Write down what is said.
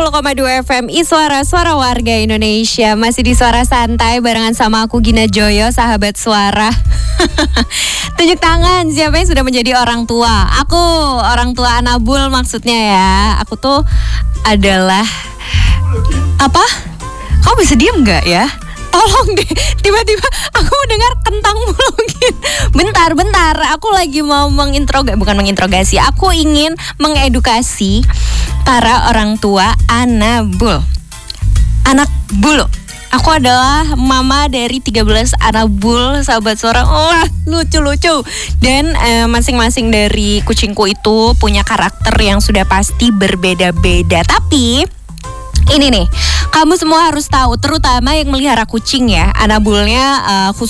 90,2 FM Iswara, suara warga Indonesia. Masih di Suara Santai barengan sama aku Gina Joyo, sahabat suara. Tunjuk tangan siapa yang sudah menjadi orang tua. Aku orang tua Anabul maksudnya ya. Aku tuh adalah apa? Kau bisa diem gak ya? Tolong deh, tiba-tiba aku mendengar kentang mulu gitu. Bentar, aku lagi mau menginterogasi. Aku ingin mengedukasi para orang tua Anabul. Anak bulu. Aku adalah mama dari 13 Anabul, sahabat suara. Wah, lucu-lucu. Dan masing-masing dari kucingku itu punya karakter yang sudah pasti berbeda-beda. Tapi ini nih, kamu semua harus tahu, terutama yang melihara kucing ya, Anabulnya